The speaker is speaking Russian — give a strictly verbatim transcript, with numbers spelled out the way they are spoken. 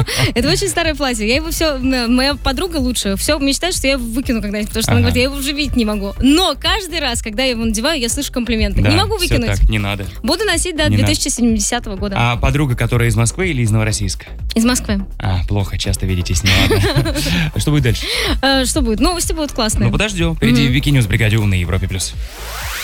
Это очень старое платье. Я его все, моя подруга лучшая, все мечтает, что я его выкину когда-нибудь, потому что она говорит, я его уже видеть не могу. Но каждый раз, когда я его надеваю, я слышу комплименты. Не могу выкинуть. Так, не надо. Буду носить до две тысячи семидесятого года. А подруга, которая из Москвы или из Новороссийска? Из Москвы. А, плохо, часто видитесь, не ладно. Что будет дальше? Что будет? Новости будут классные. Ну, подождем. Впереди Вики Ньюс, Бригадио на Европе+. плюс.